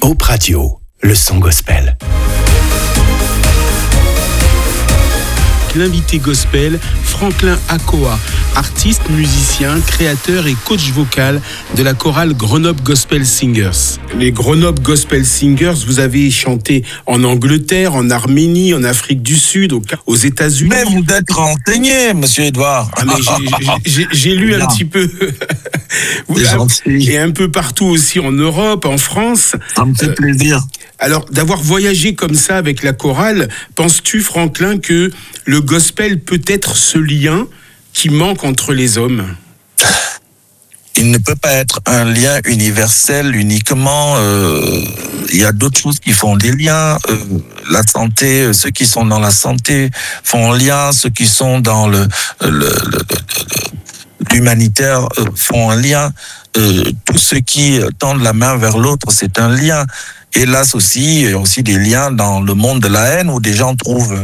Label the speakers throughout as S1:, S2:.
S1: Hope Radio, le son gospel. L'invité gospel, Franklin Akoa, artiste, musicien, créateur et coach vocal de la chorale Grenoble Gospel Singers. Les Grenoble Gospel Singers, vous avez chanté en Angleterre, en Arménie, en Afrique du Sud, aux États-Unis.
S2: Mais vous êtes renseigné, monsieur Edouard.
S1: Ah, mais j'ai lu un petit peu. Et un peu partout aussi en Europe, en France.
S2: Ça me fait plaisir.
S1: Alors, d'avoir voyagé comme ça avec la chorale, penses-tu, Franklin, que le gospel peut être ce lien qui manque entre les hommes ?
S2: Il ne peut pas être un lien universel uniquement. Il y a d'autres choses qui font des liens. La santé, ceux qui sont dans la santé font un lien. Ceux qui sont dans l'humanitaire font un lien. Tous ceux qui tendent la main vers l'autre, c'est un lien. Hélas aussi, il y a aussi des liens dans le monde de la haine où des gens trouvent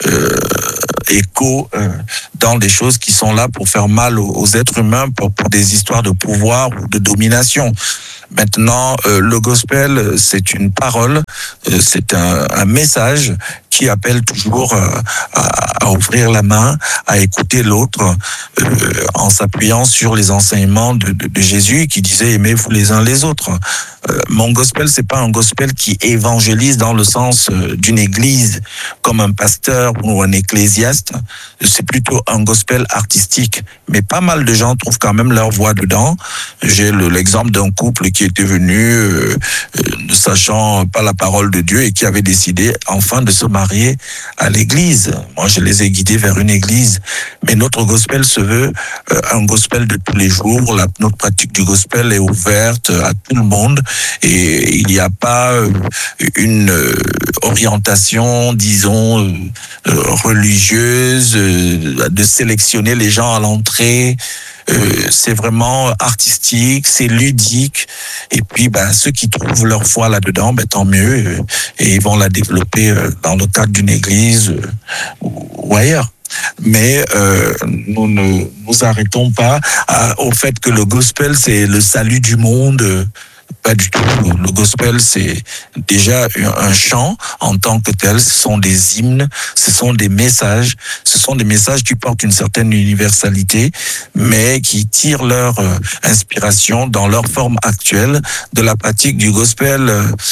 S2: écho dans des choses qui sont là pour faire mal aux êtres humains, pour des histoires de pouvoir ou de domination. Maintenant, le gospel, c'est une parole, c'est un message qui appelle toujours à ouvrir la main, à écouter l'autre, en s'appuyant sur les enseignements de Jésus qui disait aimez-vous les uns les autres. Mon gospel, c'est pas un gospel qui évangélise dans le sens d'une église comme un pasteur ou un ecclésiaste. C'est plutôt un gospel artistique. Mais pas mal de gens trouvent quand même leur voix dedans. J'ai l'exemple d'un couple qui était venu ne sachant pas la parole de Dieu et qui avait décidé enfin de se marier à l'église. Moi, je les ai guidés vers une église. Mais notre gospel se veut un gospel de tous les jours. Notre pratique du gospel est ouverte à tout le monde. Et il n'y a pas une orientation, disons, religieuse, de sélectionner les gens à l'entrée. C'est vraiment artistique, c'est ludique. Et puis, ceux qui trouvent leur foi là-dedans, tant mieux. Et ils vont la développer dans le cadre d'une église ou ailleurs. Mais nous ne nous arrêtons pas au fait que le gospel, c'est le salut du monde. Pas du tout. Le gospel, c'est déjà un chant en tant que tel. Ce sont des hymnes, ce sont des messages. Ce sont des messages qui portent une certaine universalité, mais qui tirent leur inspiration dans leur forme actuelle de la pratique du gospel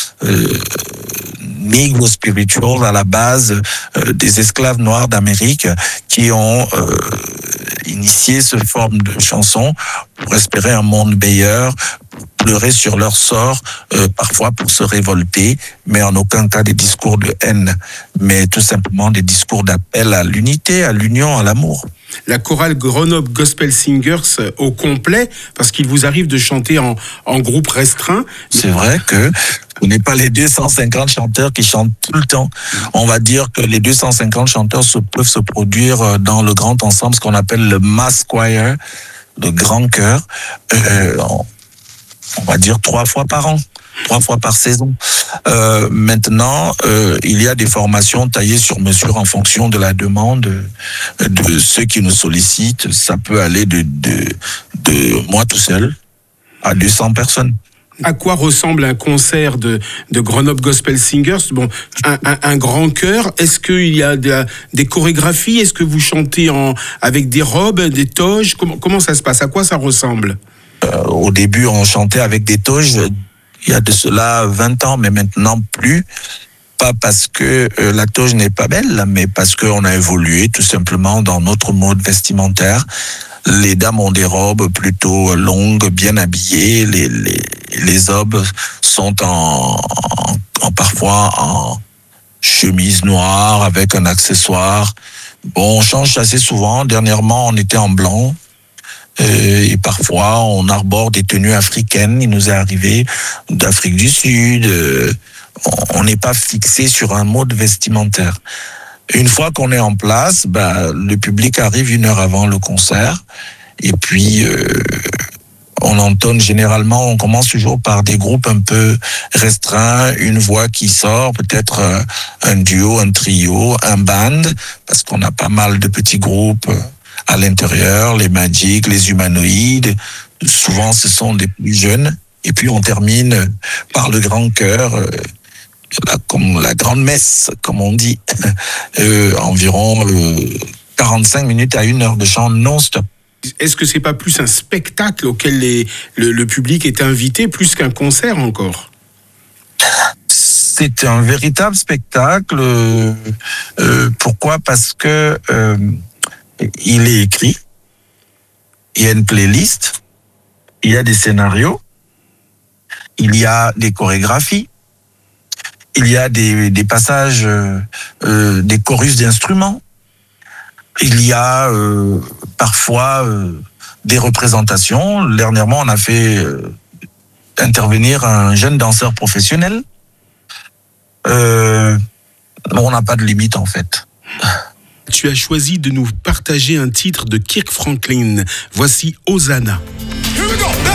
S2: negro spiritual à la base des esclaves noirs d'Amérique qui ont initié cette forme de chanson pour espérer un monde meilleur, pleurer sur leur sort, parfois pour se révolter, mais en aucun cas des discours de haine, mais tout simplement des discours d'appel à l'unité, à l'union, à l'amour.
S1: La chorale Grenoble Gospel Singers au complet, parce qu'il vous arrive de chanter en groupe restreint.
S2: C'est vrai que on n'est pas les 250 chanteurs qui chantent tout le temps. On va dire que les 250 chanteurs peuvent se produire dans le grand ensemble, ce qu'on appelle le mass choir, le grand chœur, on va dire 3 fois par an, 3 fois par saison. Maintenant, il y a des formations taillées sur mesure en fonction de la demande de ceux qui nous sollicitent. Ça peut aller de moi tout seul à 200 personnes.
S1: À quoi ressemble un concert de Grenoble Gospel Singers ? Bon, un grand chœur. Est-ce qu'il y a des chorégraphies ? Est-ce que vous chantez avec des robes, des toges ? Comment ça se passe ? À quoi ça ressemble ?
S2: Au début, on chantait avec des toges. Il y a de cela 20 ans, mais maintenant plus. Pas parce que la toge n'est pas belle, mais parce qu'on a évolué tout simplement dans notre mode vestimentaire. Les dames ont des robes plutôt longues, bien habillées. Les hommes sont parfois en chemise noire avec un accessoire. Bon, on change assez souvent. Dernièrement, on était en blanc. Et parfois, on arbore des tenues africaines. Il nous est arrivé d'Afrique du Sud. On n'est pas fixé sur un mode vestimentaire. Une fois qu'on est en place, le public arrive 1 heure avant le concert. Et puis, on entonne généralement, on commence toujours par des groupes un peu restreints, une voix qui sort, peut-être un duo, un trio, un band, parce qu'on a pas mal de petits groupes à l'intérieur, les Magic, les Humanoïdes. Souvent, ce sont des plus jeunes. Et puis, on termine par le grand chœur, comme la grande messe, comme on dit, environ 45 minutes à 1 heure de chant non-stop.
S1: Est-ce que c'est pas plus un spectacle auquel le public est invité, plus qu'un concert encore ?
S2: C'est un véritable spectacle. Pourquoi ? Parce que il est écrit, il y a une playlist, il y a des scénarios, il y a des chorégraphies, il y a des passages, des chorus d'instruments, il y a parfois des représentations. Dernièrement, on a fait intervenir un jeune danseur professionnel. On n'a pas de limite en fait.
S1: Tu as choisi de nous partager un titre de Kirk Franklin. Voici Hosanna. Here we go.